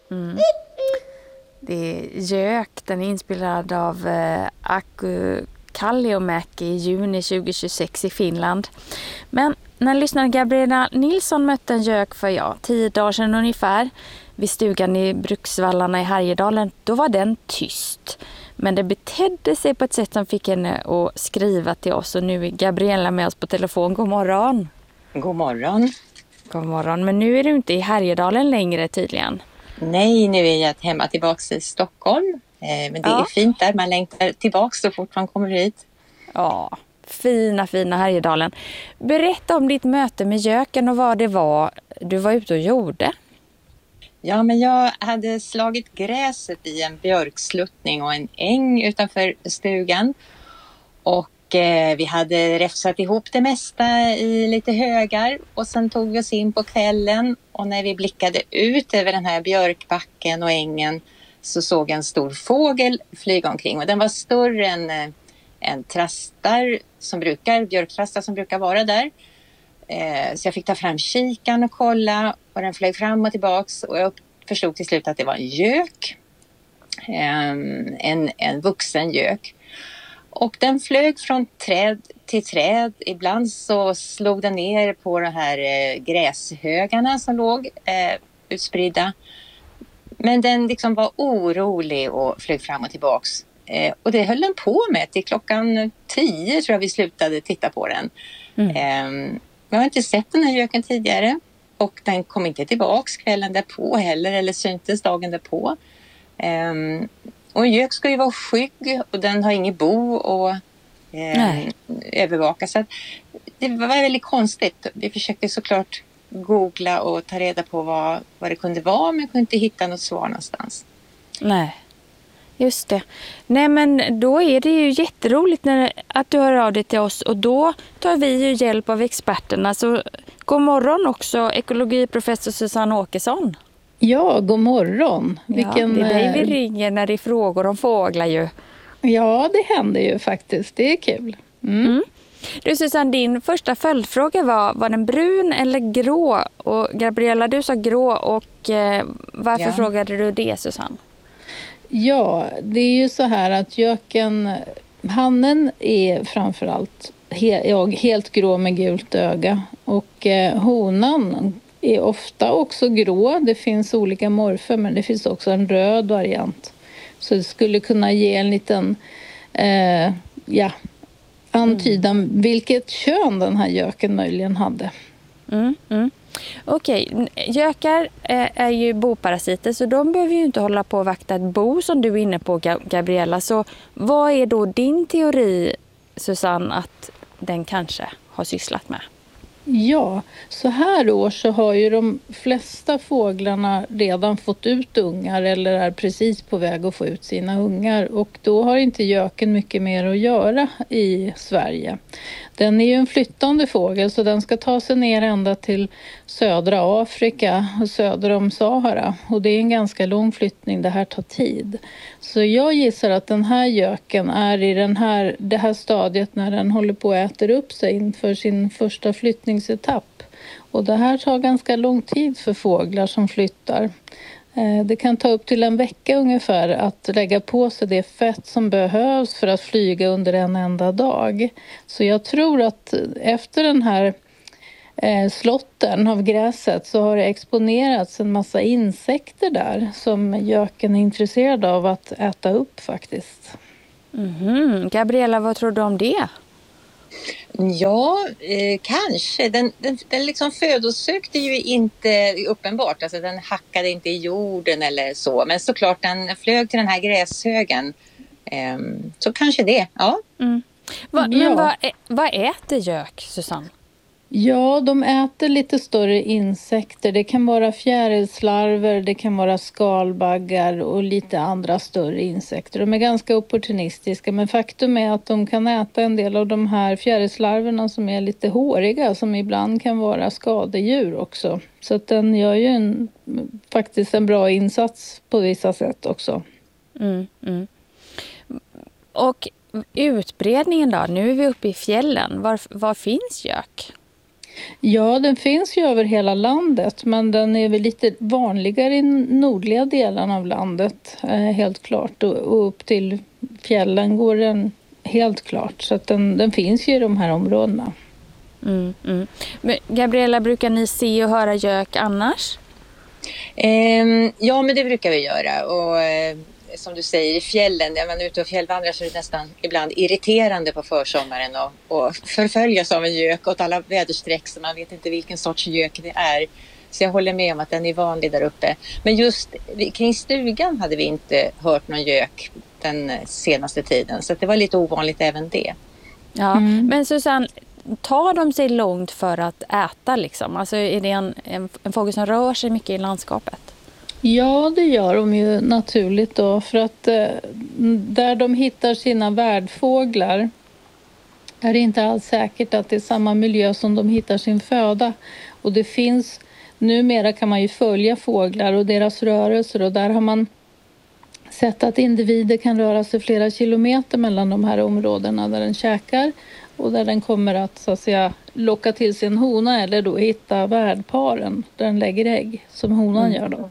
Mm. Det är Gök, den är inspelad av Aku Kalliomäki i juni 2026 i Finland. Men när lyssnaren Gabriella Nilsson mötte en gök för 10 dagar sedan ungefär vid stugan i Bruksvallarna i Härjedalen, då var den tyst. Men det betedde sig på ett sätt som fick henne att skriva till oss, och nu är Gabriella med oss på telefon. God morgon. God morgon. God morgon, men nu är du inte i Härjedalen längre tydligen. Nej, nu är jag hemma tillbaka i Stockholm. Men det är fint där, man längtar tillbaka så fort man kommer hit. Ja, fina Härjedalen. Berätta om ditt möte med göken och vad det var du var ute och gjorde. Ja, men jag hade slagit gräset i en björksluttning och en äng utanför stugan. Och vi hade räfsat ihop det mesta i lite högar. Och sen tog vi oss in på kvällen. Och när vi blickade ut över den här björkbacken och ängen så såg jag en stor fågel flyga omkring. Och den var större än björktrastar som brukar vara där. Så jag fick ta fram kikan och kolla, och den flög fram och tillbaks, och jag förstod till slut att det var en gök, en vuxen gök, och den flög från träd till träd. Ibland så slog den ner på de här gräshögarna som låg utspridda, men den liksom var orolig och flög fram och tillbaks, och det höll den på med till klockan 10 tror jag vi slutade titta på den. Jag har inte sett den här göken tidigare, och den kom inte tillbaks kvällen därpå heller, eller syntes dagen därpå. Och en gök ska ju vara skygg, och den har inget bo och övervaka. Så att det var väldigt konstigt. Vi försökte såklart googla och ta reda på vad det kunde vara, men kunde inte hitta något svar någonstans. Nej. Just det. Nej, men då är det ju jätteroligt att du hör av dig till oss, och då tar vi ju hjälp av experterna. Så god morgon också, ekologiprofessor Susanne Åkesson. Ja, god morgon. Det är dig vi ringer när det är frågor om fåglar ju. Ja, det händer ju faktiskt. Det är kul. Du Susanne, din första följdfråga var den brun eller grå? Och Gabriella, du sa grå, och varför frågade du det, Susanne? Ja, det är ju så här att göken, hannen är framförallt helt grå med gult öga, och honan är ofta också grå. Det finns olika morfer, men det finns också en röd variant. Så det skulle kunna ge en liten antydan vilket kön den här göken möjligen hade. Okej, gökar är ju boparasiter, så de behöver ju inte hålla på att vakta ett bo som du är inne på, Gabriella. Så vad är då din teori, Susanne, att den kanske har sysslat med? Ja, så här år så har ju de flesta fåglarna redan fått ut ungar, eller är precis på väg att få ut sina ungar, och då har inte göken mycket mer att göra i Sverige. Den är ju en flyttande fågel, så den ska ta sig ner ända till södra Afrika och söder om Sahara, och det är en ganska lång flyttning, det här tar tid. Så jag gissar att den här göken är i det här stadiet när den håller på att äta upp sig inför sin första flyttningsetapp. Och det här tar ganska lång tid för fåglar som flyttar. Det kan ta upp till en vecka ungefär att lägga på sig det fett som behövs för att flyga under en enda dag. Så jag tror att efter den här slotten av gräset så har det exponerats en massa insekter där som göken är intresserad av att äta upp faktiskt. Gabriella, vad tror du om det? Ja, kanske. Den liksom födosökte ju inte uppenbart. Alltså den hackade inte i jorden eller så. Men såklart den flög till den här gräshögen. Så kanske det, ja. Vad äter gök, Susanne? Ja, de äter lite större insekter. Det kan vara fjärilslarver, det kan vara skalbaggar och lite andra större insekter. De är ganska opportunistiska, men faktum är att de kan äta en del av de här fjärilslarverna som är lite håriga, som ibland kan vara skadedjur också. Så att den gör ju faktiskt en bra insats på vissa sätt också. Och utbredningen då? Nu är vi uppe i fjällen. Var finns gök? Ja, den finns ju över hela landet, men den är väl lite vanligare i nordliga delarna av landet, helt klart. Och upp till fjällen går den helt klart, så att den finns ju i de här områdena. Men Gabriella, brukar ni se och höra gök annars? Ja, men det brukar vi göra. Och som du säger, i fjällen, när man är ute och fjällvandrar, så är det nästan ibland irriterande på försommaren och förföljas av en gök åt alla väderstreck, så man vet inte vilken sorts gök det är. Så jag håller med om att den är vanlig där uppe. Men just kring stugan hade vi inte hört någon gök den senaste tiden, så det var lite ovanligt även det. Ja, men Susanne, tar de sig långt för att äta liksom? Alltså är det en fågel som rör sig mycket i landskapet? Ja, det gör de ju naturligt då, för att där de hittar sina värdfåglar är det inte alls säkert att det är samma miljö som de hittar sin föda. Och det finns, numera kan man ju följa fåglar och deras rörelser, och där har man sett att individer kan röra sig flera kilometer mellan de här områdena där den käkar och där den kommer att, så att säga, locka till sin hona eller då hitta värdparen där den lägger ägg, som honan gör då.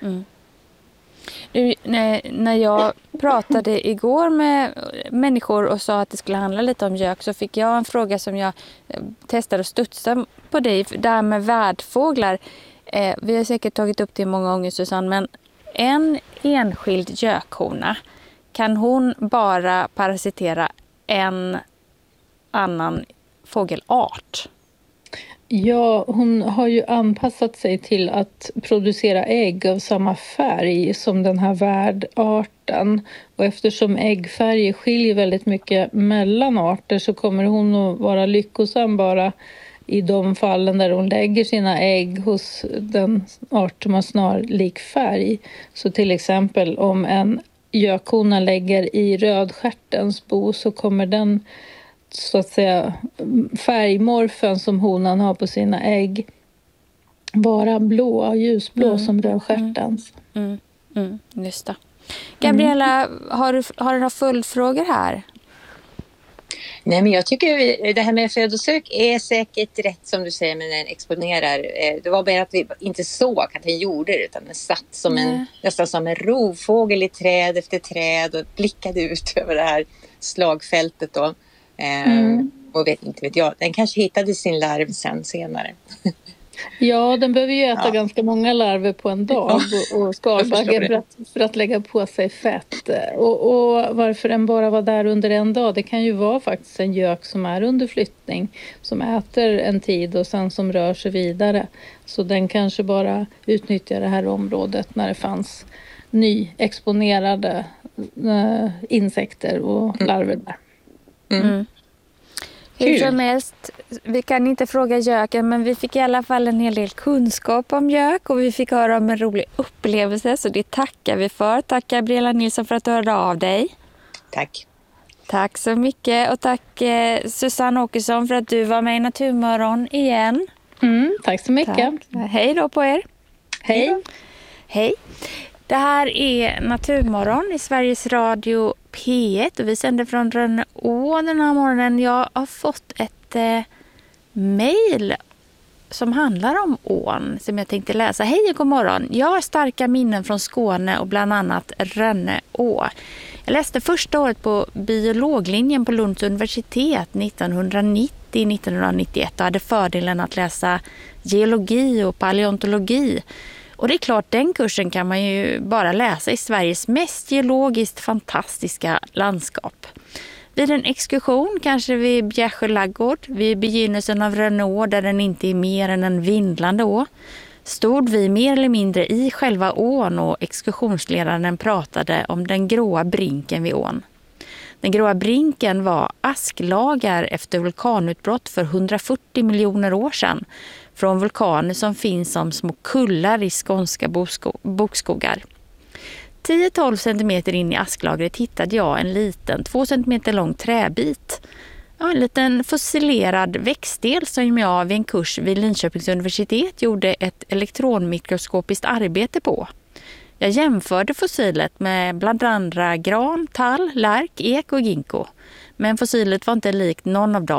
Nu, när jag pratade igår med människor och sa att det skulle handla lite om gök, så fick jag en fråga som jag testade att studsa på dig. Det här med värdfåglar. Vi har säkert tagit upp det många gånger, Susanne, men en enskild gökhona, kan hon bara parasitera en annan fågelart? Ja, hon har ju anpassat sig till att producera ägg av samma färg som den här värdarten. Och eftersom äggfärger skiljer väldigt mycket mellan arter, så kommer hon att vara lyckosam bara i de fallen där hon lägger sina ägg hos den art som har snarlik färg. Så till exempel om en gökhona lägger i rödstjärtens bo, så kommer den, så att säga, färgmorfen som honan har på sina ägg vara blå, ljusblå som rödstjärtens. Just det. Gabriella, har du några följdfrågor här? Nej, men jag tycker det här med födosök är säkert rätt som du säger, men den exponerar. Det var bara att vi inte såg att den gjorde det, utan den satt som nästan som en rovfågel i träd efter träd och blickade ut över det här slagfältet då. Och inte vet jag, den kanske hittade sin larv senare. Ja, den behöver ju äta ganska många larver på en dag och skalbaggar för att lägga på sig fett. Och varför den bara var där under en dag, det kan ju vara faktiskt en gök som är under flyttning, som äter en tid och sen som rör sig vidare. Så den kanske bara utnyttjar det här området när det fanns nyexponerade insekter och larver där. Hur som helst, vi kan inte fråga göken, men vi fick i alla fall en hel del kunskap om gök och vi fick höra om en rolig upplevelse, så det tackar vi för. Tack Gabriella Nilsson för att du hörde av dig. Tack. Tack så mycket, och tack Susanne Åkesson för att du var med i Naturmorgon igen. Tack så mycket. Tack. Hej då på er. Hej. Hej. Det här är Naturmorgon i Sveriges Radio P1 och vi sänder från Rönneå den här morgonen. Jag har fått ett mejl som handlar om ån som jag tänkte läsa. Hej och god morgon. Jag har starka minnen från Skåne och bland annat Rönneå. Jag läste första året på biologlinjen på Lunds universitet 1990-1991 och hade fördelen att läsa geologi och paleontologi. Och det är klart, den kursen kan man ju bara läsa i Sveriges mest geologiskt fantastiska landskap. Vid en exkursion, kanske vid Bjärsjö laggård, vid begynnelsen av Rönneå där den inte är mer än en vindlande å, stod vi mer eller mindre i själva ån och exkursionsledaren pratade om den gråa brinken vid ån. Den gråa brinken var asklagar efter vulkanutbrott för 140 miljoner år sedan från vulkaner som finns som små kullar i skånska bokskogar. 10-12 centimeter in i asklagret hittade jag en liten 2 centimeter lång träbit. En liten fossilerad växtdel som jag vid en kurs vid Linköpings universitet gjorde ett elektronmikroskopiskt arbete på. Jag jämförde fossilet med bland andra gran, tall, lärk, ek och ginkgo. Men fossilet var inte likt någon av dem.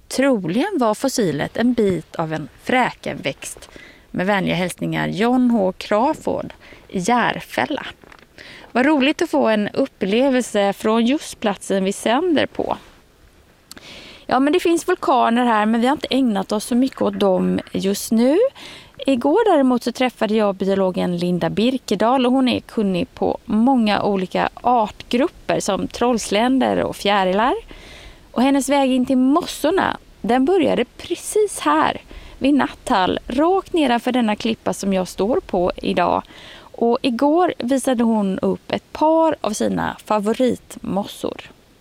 Troligen var fossilet en bit av en fräkenväxt. Med vänliga hälsningar John H. Crawford i Järfälla. Vad roligt att få en upplevelse från just platsen vi sänder på. Ja, men det finns vulkaner här, men vi har inte ägnat oss så mycket åt dem just nu. Igår däremot så träffade jag biologen Linda Birkedal och hon är kunnig på många olika artgrupper som trollsländer och fjärilar. Och hennes väg in till mossorna, den började precis här vid Nathall, rakt nedanför denna klippa som jag står på idag. Och igår visade hon upp ett par av sina favoritmossor.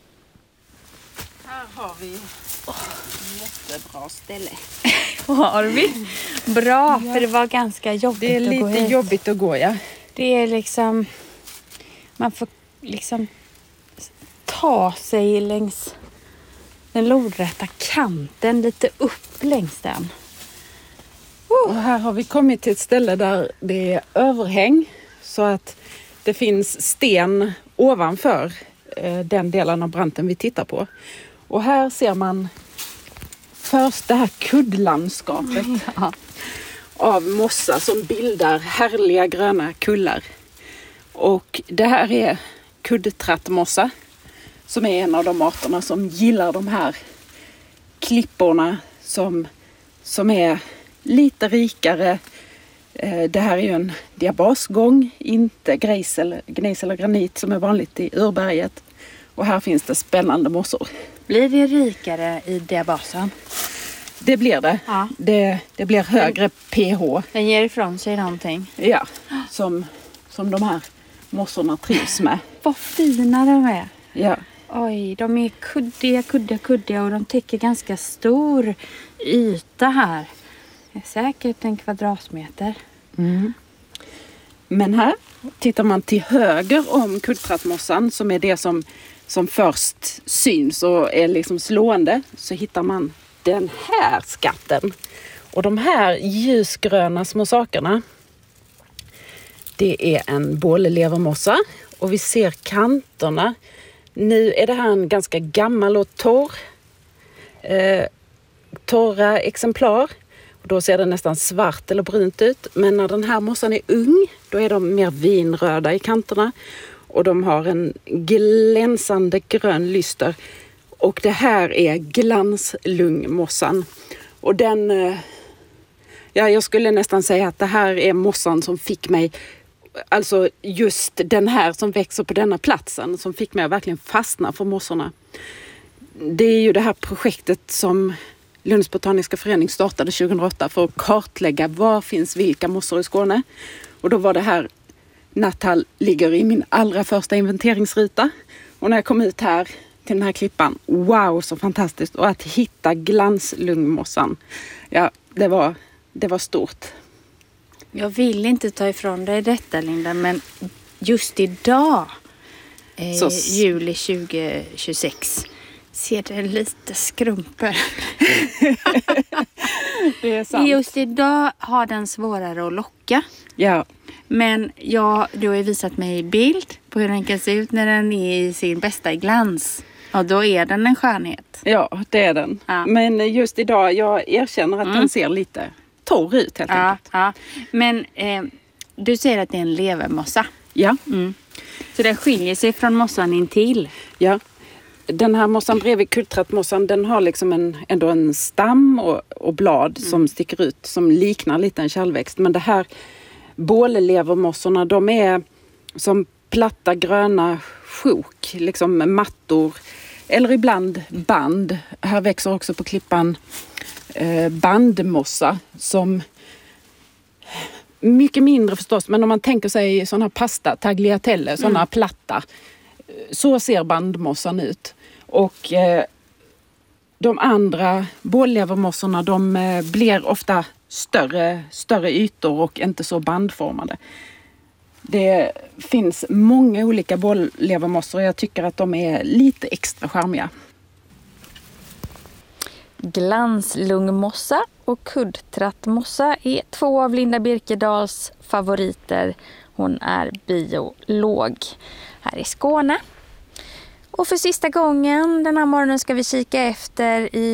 Här har vi jättebra ställe. Har vi? Bra, för det var ganska jobbigt Det är att gå lite hit. jobbigt att gå, ja. Det är liksom, man får liksom ta sig längs den lodrätta kanten lite upp längs den. Och här har vi kommit till ett ställe där det är överhäng så att det finns sten ovanför den delen av branten vi tittar på. Och här ser man först det här kuddlandskapet av mossa som bildar härliga gröna kullar. Och det här är kuddtrattmossa som är en av de arterna som gillar de här klipporna som är lite rikare. Det här är ju en diabasgång, inte gnejs eller granit som är vanligt i urberget. Och här finns det spännande mossor. Blir det rikare i diabasen? Det blir det. Ja. Det blir högre pH. Den ger ifrån sig någonting. Ja, som de här mossorna trivs med. Vad fina de är. Ja. Oj, de är kuddiga och de täcker ganska stor yta här. Det är säkert en kvadratmeter. Mm. Men här tittar man till höger om kuddtrattmossan som är det som först syns och är liksom slående, så hittar man den här skatten. Och de här ljusgröna små sakerna, det är en bållevermossa och vi ser kanterna. Nu är det här en ganska gammal och torra exemplar. Och då ser det nästan svart eller brunt ut. Men när den här mossan är ung, då är de mer vinröda i kanterna. Och de har en glänsande grön lyster. Och det här är glanslungmossan. Och den, jag skulle nästan säga att det här är mossan som fick mig, alltså just den här som växer på denna platsen, som fick mig att verkligen fastna för mossorna. Det är ju det här projektet som Lunds botaniska förening startade 2008 för att kartlägga var finns vilka mossor i Skåne. Och då var det här, Nathall ligger i min allra första inventeringsruta. Och när jag kom ut här till den här klippan, wow så fantastiskt. Och att hitta glanslungmossan, ja det var stort. Jag vill inte ta ifrån dig detta, Linda, men just idag, juli 2026, ser det lite skrumper. Det är sant. Just idag har den svårare att locka. Ja. Men du har visat mig bild på hur den kan se ut när den är i sin bästa glans. Och då är den en skönhet. Ja, det är den. Ja. Men just idag, jag erkänner att den ser lite torr ut helt enkelt. Ja. Men du säger att det är en levermossa. Ja. Mm. Så den skiljer sig från mossan intill. Ja. Den här mossan bredvid kuddtrattmossan, den har liksom ändå en stam och blad som sticker ut, som liknar lite en kärlväxt. Men det här bållevermossorna, de är som platta gröna sjok, liksom mattor eller ibland band. Här växer också på klippan bandmossa som mycket mindre förstås, men om man tänker sig sådana pasta, tagliatelle, sådana platta, så ser bandmossan ut. Och de andra bållevermossorna, de blir ofta större ytor och inte så bandformade. Det finns många olika bållevermossor och jag tycker att de är lite extra charmiga. Glanslungmossa och kuddtrattmossa är två av Linda Birkedals favoriter. Hon är biolog här i Skåne. Och för sista gången den här morgonen ska vi kika efter i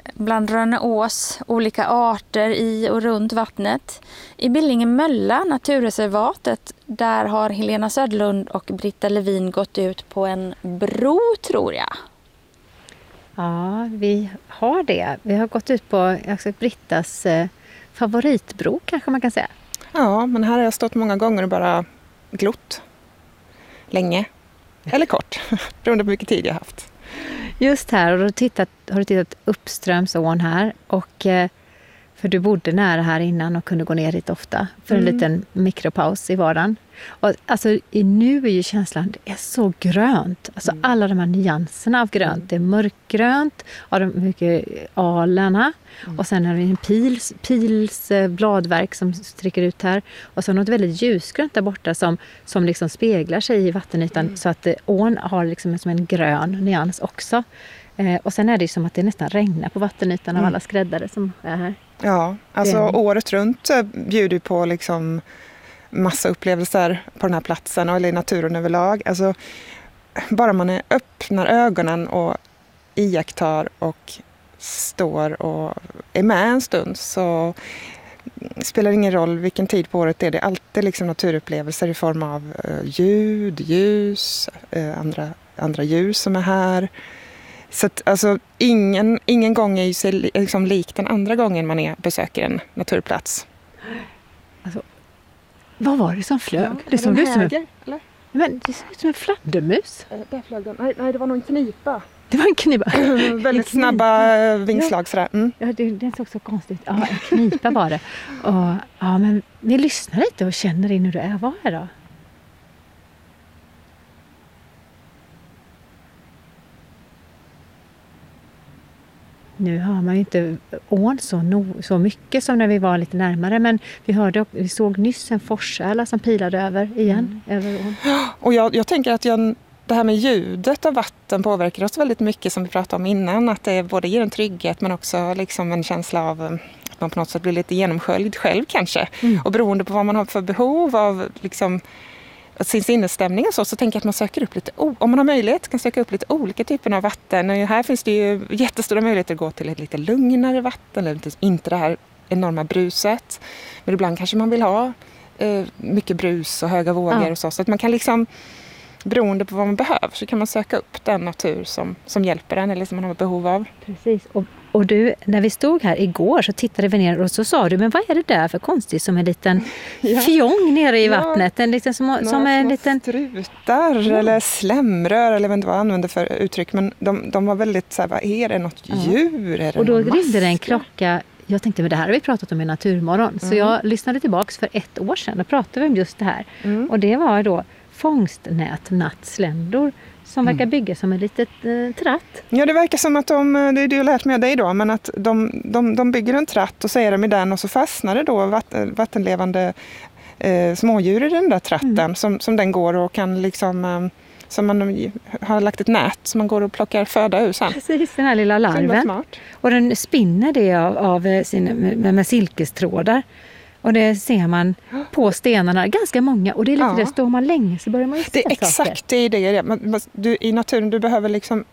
bland Rönneås, olika arter i och runt vattnet. I Billingemölla, naturreservatet, där har Helena Söderlund och Britta Levin gått ut på en bro, tror jag. Ja, vi har det. Vi har gått ut på Brittas favoritbro, kanske man kan säga. Ja, men här har jag stått många gånger och bara glott. Länge. Eller kort, beroende på vilken tid jag har haft. Just här, och har du tittat uppströms ån här. Och, för du bodde nära här innan och kunde gå ner dit ofta för en liten mikropaus i vardagen. Och, alltså, nu är ju känslan, det är så grönt. Alltså alla de här nyanserna av grönt. Det är mörkgrönt, av de mycket alarna. Och sen har vi en pils bladverk som sträcker ut här. Och så något väldigt ljusgrönt där borta som liksom speglar sig i vattenytan. Så att ån har liksom som en grön nyans också. Och sen är det som att det nästan regnar på vattenytan av alla skräddare som är här. Ja, alltså året runt bjuder på liksom massa upplevelser på den här platsen eller i naturen överlag. Alltså, bara man öppnar ögonen och iakttar och står och är med en stund, så spelar det ingen roll vilken tid på året det är. Det är alltid liksom naturupplevelser i form av ljud, ljus, andra djur som är här. Så att, alltså, ingen gång är ju sig liksom lik den andra gången man besöker en naturplats. Alltså, vad var det som flög? Ja, det såg ut som eller? Men det såg ut som en fladdermus. Där flög den. Nej, det var nog en knipa. Det var en knipa. Väldigt snabba vingslag sådär. Ja, det såg så konstigt. Ja, en knipa var det. Och, ja, men vi lyssnar lite och känner in hur det är. Vad är det då? Nu hör man ju inte ån så mycket som när vi var lite närmare, men vi såg nyss en forsärla som pilade över igen. Över ån. Och jag tänker att det här med ljudet av vatten påverkar oss väldigt mycket, som vi pratade om innan. Att det både ger en trygghet men också liksom en känsla av att man på något sätt blir lite genomsköljd själv kanske. Och beroende på vad man har för behov av liksom sin sinnesstämning och så tänker jag att man söker upp lite, om man har möjlighet kan söka upp lite olika typer av vatten. Och här finns det ju jättestora möjligheter att gå till ett lite lugnare vatten, eller inte det här enorma bruset. Men ibland kanske man vill ha mycket brus och höga vågor och så att man kan liksom, beroende på vad man behöver, så kan man söka upp den natur som hjälper en eller som man har behov av. Precis. Och du, när vi stod här igår så tittade vi ner och så sa du, men vad är det där för konstigt som en liten fjong nere i vattnet? En liten, som en liten strutar eller slämrör eller vad jag använder för uttryck. Men de var väldigt så här, vad är det? Något djur? Är det och då ringde det en klocka. Jag tänkte, men det här har vi pratat om i Naturmorgon. Så jag lyssnade tillbaks för 1 år sedan och pratade vi om just det här. Och det var då fångstnät-nattsländor som verkar bygga som en litet tratt. Ja, det verkar som att det är det jag lärt mig av dig då, men att de bygger en tratt och så är de i den och så fastnar det då vattenlevande smådjur i den där tratten som den går och kan liksom, som man har lagt ett nät som man går och plockar föda ur sen. Precis, den här lilla larven. Och den spinner det med silkestrådar. Och det ser man på stenarna, ganska många. Och det är lite det, står man länge så börjar man ju se det är exakt det. I naturen, du behöver liksom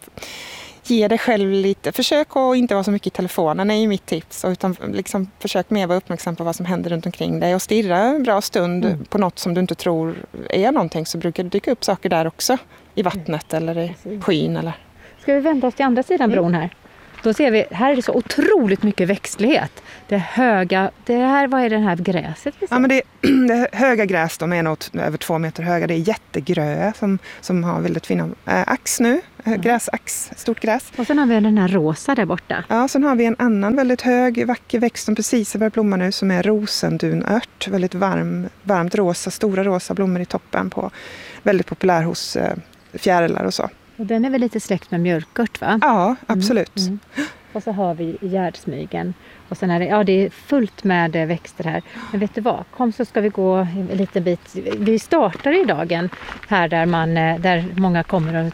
ge dig själv lite. Försök att inte vara så mycket i telefonen är ju mitt tips. Utan liksom försök mer vara uppmärksam på vad som händer runt omkring dig. Och stirra en bra stund på något som du inte tror är någonting, så brukar det dyka upp saker där också. I vattnet eller i skyn. Eller. Ska vi vända oss till andra sidan bron här? Då ser vi, här är det så otroligt mycket växtlighet. Det är höga, vad är det här gräset? Ja, men det är höga gräs, de är nog över 2 meter höga. Det är jättegröa som har väldigt fina ax nu. Gräsax, stort gräs. Och sen har vi den här rosa där borta. Ja, sen har vi en annan väldigt hög, vacker växt som precis har börjat blomma nu, som är rosendunört. Väldigt varmt rosa, stora rosa blommor i toppen på. Väldigt populär hos fjärilar och så. Och den är väl lite släkt med mjölkört, va? Ja, absolut. Och så har vi gärdsmygen. Och sen är det är fullt med växter här. Men vet du vad? Kom så ska vi gå en liten bit. Vi startar i dagen här där många kommer och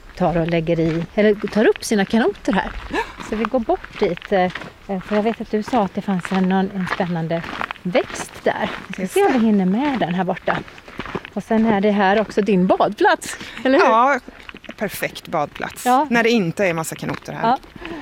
tar upp sina kanoter här. Så vi går bort dit. För jag vet att du sa att det fanns en spännande växt där. Vi ska se om vi hinner med den här borta. Och sen är det här också din badplats, eller hur? Ja, perfekt badplats. Ja. När det inte är massa kanoter här. Ja.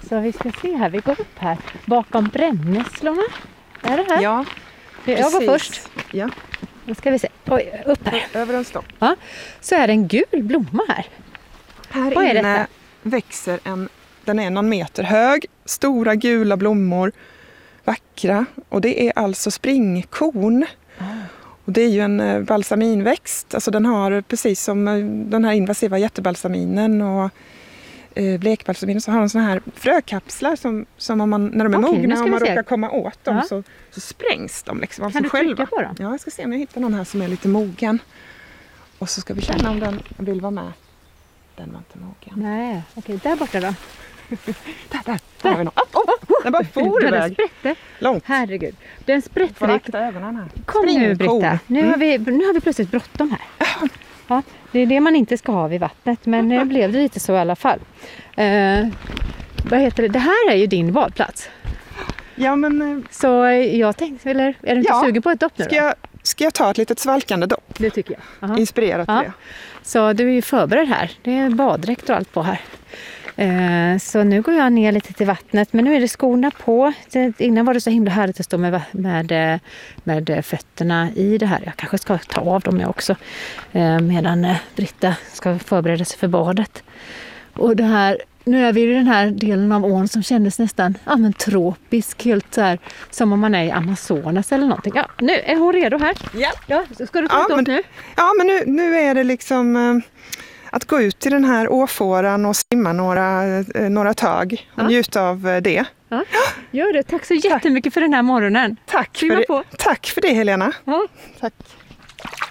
Så vi ska se här, vi går upp här bakom brännässlorna. Är det här? Ja, Jag går först. Ja, Då ska vi se. Oj, upp här. över en stopp. Ja, så är det en gul blomma här. Här Vad är inne detta? växer den är någon meter hög, stora gula blommor, vackra. Och det är alltså springkorn. Och det är ju en balsaminväxt, alltså den har precis som den här invasiva jättebalsaminen och blekbalsaminen, så har de såna här frökapslar som om man, när de är Okej, nu mogna ska och vi man se. råkar komma åt dem Ja. så sprängs de liksom av Kan sig du trycka själva. på dem? Ja, jag ska se om jag hittar någon här som är lite mogen. Och så ska vi känna om den vill vara med. Den var inte mogen. Nej, okej, där borta då. Där har vi någon. Den bara for Den iväg. sprätte. Långt. Herregud. Den Får sprätter. akta ögonen här. Kom nu Springkorn. Britta. Nu har vi plötsligt bråttom här. Ja, det är det man inte ska ha vid vattnet. Men nu blev det lite så i alla fall. Vad heter det? Det här är ju din badplats. Ja, men Så jag tänkte, eller är du inte Ja. sugen på ett dopp nu då? ska jag ta ett litet svalkande dopp? Det tycker jag. Aha. Inspirerat till Ja. det. Så du är ju förberedd här. Det är baddräkt och allt på här. Så nu går jag ner lite till vattnet. Men nu är det skorna på. Innan var det så himla härligt att stå med fötterna i det här. Jag kanske ska ta av dem jag också. Medan Britta ska förbereda sig för badet. Och det här, nu är vi i den här delen av ån som kändes nästan tropisk. Helt så här, som om man är i Amazonas eller någonting. Ja, nu är hon redo här. Ja, ska du ta ett upp nu? Ja, men nu är det liksom att gå ut i den här åfåran och simma några tag och njuta av det. Ja, gör det. Tack så jättemycket för den här morgonen. Tack Simma på. Tack för det, Helena. Ja. Tack.